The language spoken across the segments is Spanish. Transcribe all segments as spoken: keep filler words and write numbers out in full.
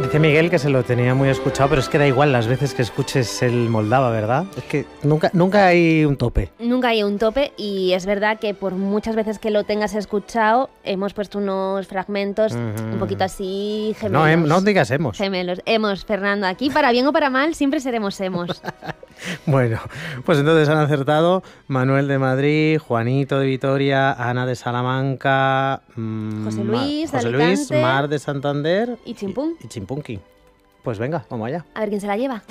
Dice Miguel que se lo tenía muy escuchado, pero es que da igual las veces que escuches el Moldava, ¿verdad? Es que nunca, nunca hay un tope. Nunca hay un tope y es verdad que por muchas veces que lo tengas escuchado, hemos puesto unos fragmentos uh-huh. un poquito así gemelos. No, em, no digas hemos. Gemelos. Hemos, Fernando. Aquí, para bien o para mal, siempre seremos hemos. Bueno, pues entonces han acertado Manuel de Madrid, Juanito de Vitoria, Ana de Salamanca, mmm, José Luis, Ma- José Alicante, Luis, Mar de Santander y Chimpún. Y, y Chimpunqui. Pues venga, vamos allá. A ver quién se la lleva.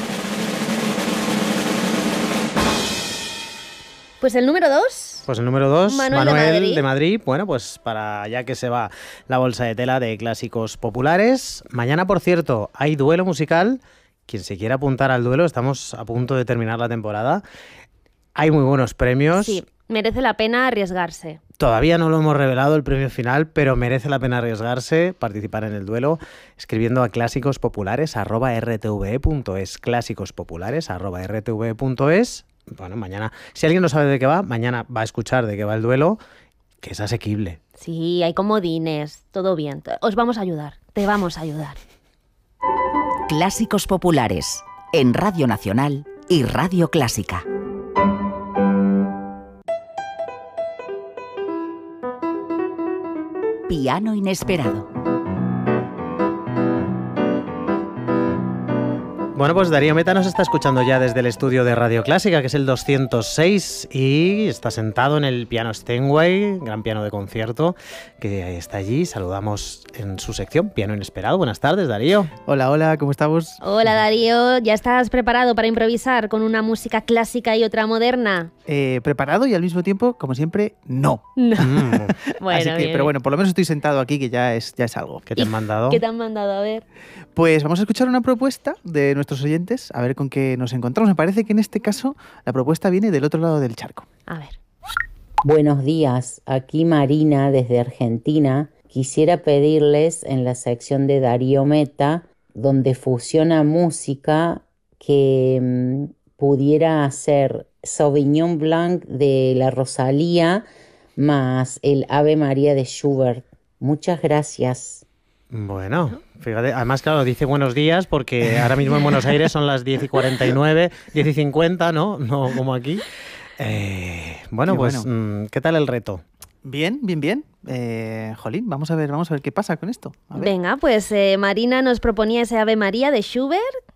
Pues el número dos. Pues el número dos, Manuel, Manuel de, Madrid. de Madrid. Bueno, pues para ya que se va la bolsa de tela de clásicos populares. Mañana, por cierto, hay duelo musical. Quien se quiera apuntar al duelo, estamos a punto de terminar la temporada. Hay muy buenos premios. Sí, merece la pena arriesgarse. Todavía no lo hemos revelado el premio final, pero merece la pena arriesgarse, participar en el duelo, escribiendo a clásicospopulares arroba r t v e punto es, clásicospopulares arroba r t v e punto es. Bueno, mañana, si alguien no sabe de qué va, mañana va a escuchar de qué va el duelo, que es asequible. Sí, hay comodines, todo bien. Os vamos a ayudar, te vamos a ayudar. Clásicos populares, en Radio Nacional y Radio Clásica. Piano inesperado. Bueno, pues Darío Meta nos está escuchando ya desde el estudio de Radio Clásica, que es el doscientos seis, y está sentado en el piano Steinway, gran piano de concierto, que está allí. Saludamos en su sección Piano Inesperado. Buenas tardes, Darío. Hola, hola, ¿cómo estamos? Hola, Darío. ¿Ya estás preparado para improvisar con una música clásica y otra moderna? Eh, preparado y al mismo tiempo, como siempre, no. No. Mm. Bueno, Así que, bien. pero bueno, por lo menos estoy sentado aquí, que ya es, ya es algo. ¿Qué te han mandado? ¿Qué te han mandado? A ver. Pues vamos a escuchar una propuesta de nuestros oyentes, a ver con qué nos encontramos. Me parece que en este caso la propuesta viene del otro lado del charco. A ver. Buenos días, aquí Marina desde Argentina. Quisiera pedirles en la sección de Darío Meta, donde fusiona música, que mmm, pudiera hacer Sauvignon Blanc de la Rosalía más el Ave María de Schubert. Muchas gracias. Bueno, fíjate, además, claro, dice buenos días porque ahora mismo en Buenos Aires son las diez y cuarenta y nueve, diez y cincuenta, ¿no? No como aquí. Eh, bueno, Qué pues, bueno. ¿qué tal el reto? Bien, bien, bien. Eh, jolín, vamos a ver, vamos a ver qué pasa con esto. A ver. Venga, pues eh, Marina nos proponía ese Ave María de Schubert